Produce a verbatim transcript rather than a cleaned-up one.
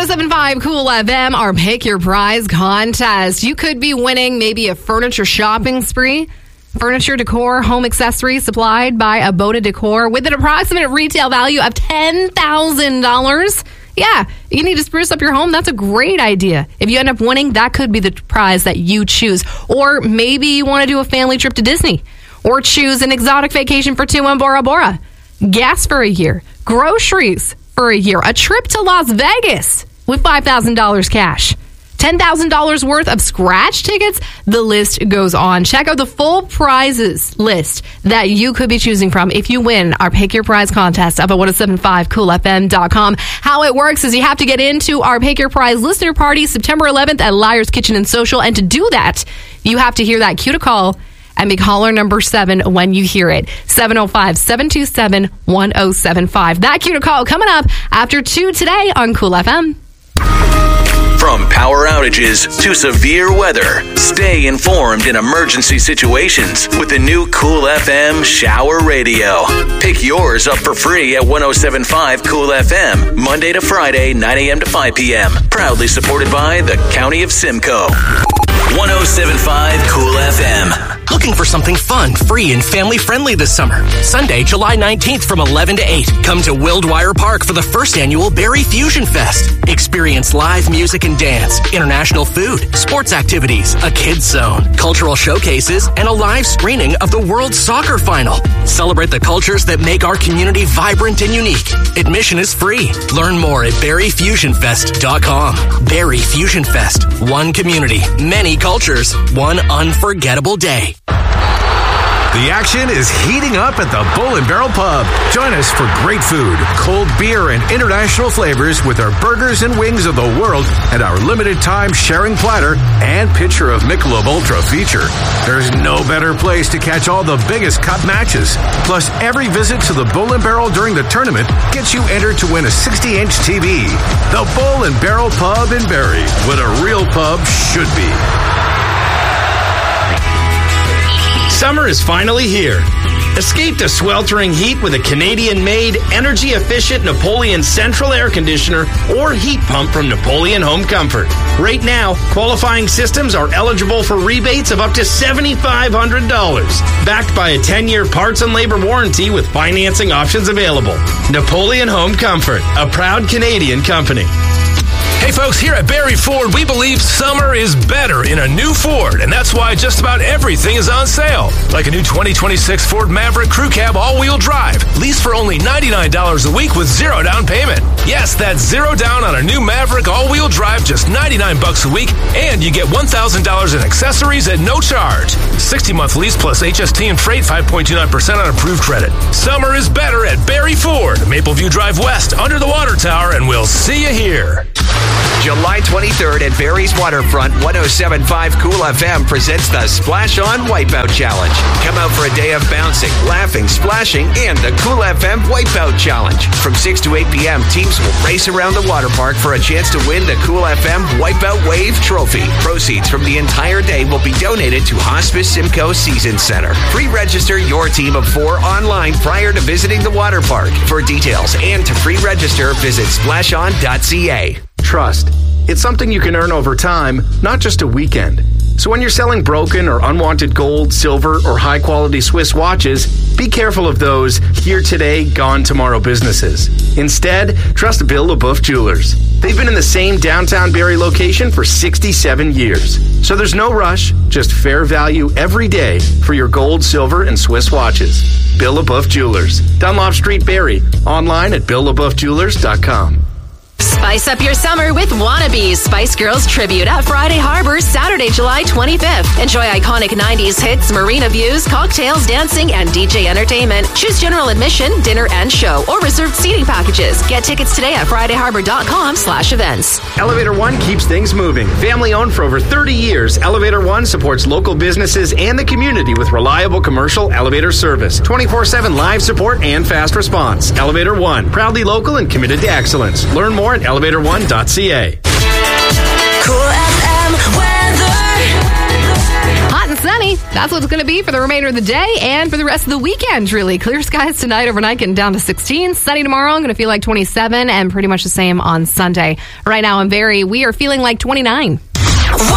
oh seven point five Cool F M, our Pick Your Prize contest. You could be winning maybe a furniture shopping spree. Furniture, decor, home accessories supplied by Aboda Decor with an approximate retail value of ten thousand dollars. Yeah, you need to spruce up your home. That's a great idea. If you end up winning, that could be the prize that you choose. Or maybe you want to do a family trip to Disney. Or choose an exotic vacation for two in Bora Bora. Gas for a year. Groceries for a year. A trip to Las Vegas with five thousand dollars cash. ten thousand dollars worth of scratch tickets. The list goes on. Check out the full prizes list that you could be choosing from if you win our Pick Your Prize contest up at ten seventy-five cool f m dot com. How it works is you have to get into our Pick Your Prize listener party September eleventh at Liar's Kitchen and Social. And to do that, you have to hear that cue to call and be caller number seven when you hear it. seven oh five, seven two seven, one oh seven five. That cue to call coming up after two today on Cool F M. From power outages to severe weather, stay informed in emergency situations with the new Cool F M Shower Radio. Pick yours up for free at ten seventy-five Cool F M, Monday to Friday, nine a.m. to five p.m. Proudly supported by the County of Simcoe. ten seventy-five Cool F M. Looking for something fun, free, and family-friendly this summer? Sunday, July nineteenth from eleven to eight. Come to Wildwire Park for the first annual Berry Fusion Fest. Experience live music and dance, international food, sports activities, a kids zone, cultural showcases, and a live screening of the World Soccer Final. Celebrate the cultures that make our community vibrant and unique. Admission is free. Learn more at berry fusion fest dot com. Berry Fusion Fest. One community, many cultures, one unforgettable day. The action is heating up at the Bull and Barrel Pub. Join us for great food, cold beer, and international flavors with our burgers and wings of the world and our limited time sharing platter and pitcher of Michelob Ultra feature. There's no better place to catch all the biggest cup matches. Plus, every visit to the Bull and Barrel during the tournament gets you entered to win a sixty inch T V. The Bull and Barrel Pub in Barrie, what a real pub should be. Summer is finally here. Escape the sweltering heat with a Canadian-made, energy-efficient Napoleon Central Air Conditioner or heat pump from Napoleon Home Comfort. Right now, qualifying systems are eligible for rebates of up to seven thousand five hundred dollars. Backed by a ten year parts and labor warranty with financing options available. Napoleon Home Comfort, a proud Canadian company. Hey folks, here at Barrie Ford, we believe summer is better in a new Ford, and that's why just about everything is on sale. Like a new twenty twenty-six Ford Maverick Crew Cab all-wheel drive, lease for only ninety-nine dollars a week with zero down payment. Yes, that's zero down on a new Maverick all-wheel drive, just ninety-nine bucks a week, and you get one thousand dollars in accessories at no charge. sixty month lease plus H S T and freight, five point two nine percent on approved credit. Summer is better at Barrie Ford, Mapleview Drive West, under the water tower, and we'll see you here. July twenty-third at Barrie's Waterfront, ten seventy-five Cool F M presents the Splash On Wipeout Challenge. Come out for a day of bouncing, laughing, splashing, and the Cool F M Wipeout Challenge. From six to eight p.m., teams will race around the water park for a chance to win the Cool F M Wipeout Wave Trophy. Proceeds from the entire day will be donated to Hospice Simcoe Season Center. Pre-register your team of four online prior to visiting the water park. For details and to pre-register, visit splash on dot c a. Trust. It's something you can earn over time, not just a weekend. So when you're selling broken or unwanted gold, silver, or high-quality Swiss watches, be careful of those here today, gone tomorrow businesses. Instead, trust Bill LaBeouf Jewelers. They've been in the same downtown Barrie location for sixty-seven years. So there's no rush, just fair value every day for your gold, silver, and Swiss watches. Bill LaBeouf Jewelers. Dunlop Street, Barrie. Online at bill labeouf jewelers dot com. Spice up your summer with Wannabe's Spice Girls Tribute at Friday Harbor, Saturday, July twenty-fifth. Enjoy iconic nineties hits, marina views, cocktails, dancing, and D J entertainment. Choose general admission, dinner, and show, or reserved seating packages. Get tickets today at friday harbor dot com slash events. Elevator One keeps things moving. Family owned for over thirty years, Elevator One supports local businesses and the community with reliable commercial elevator service, twenty-four seven live support, and fast response. Elevator One, proudly local and committed to excellence. Learn more at elevator one dot c a. Cool F M weather. Hot and sunny sunny. That's what it's going to be for the remainder of the day and for the rest of the weekend, really. Clear skies tonight, overnight getting down to sixteen. Sunny tomorrow, going to feel like twenty-seven, and pretty much the same on Sunday. Right now in Barrie, we are feeling like twenty-nine.